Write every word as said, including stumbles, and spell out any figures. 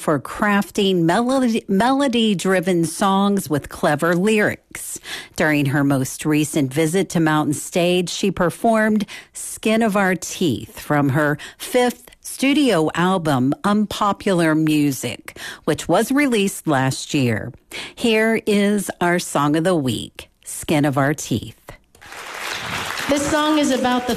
for crafting melody, melody-driven songs with clever lyrics. During her most recent visit to Mountain Stage, she performed Skin of Our Teeth from her fifth studio album, Unpopular Music, which was released last year. Here is our song of the week, Skin of Our Teeth. This song is about the